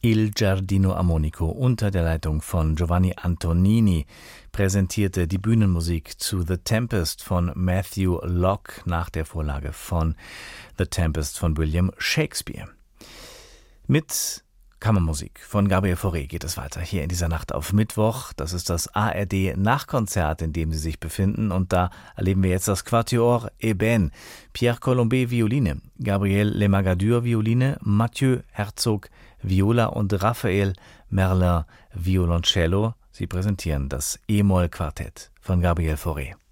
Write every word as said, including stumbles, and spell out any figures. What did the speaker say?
Il Giardino Armonico unter der Leitung von Giovanni Antonini präsentierte die Bühnenmusik zu The Tempest von Matthew Locke nach der Vorlage von The Tempest von William Shakespeare. Mit Kammermusik von Gabriel Fauré geht es weiter hier in dieser Nacht auf Mittwoch. Das ist das A R D-Nachkonzert, in dem Sie sich befinden. Und da erleben wir jetzt das Quatuor Eben. Pierre Colombet Violine, Gabriel Lemagadur Violine, Mathieu Herzog Viola und Raphael Merlin Violoncello. Sie präsentieren das E-Moll-Quartett von Gabriel Fauré.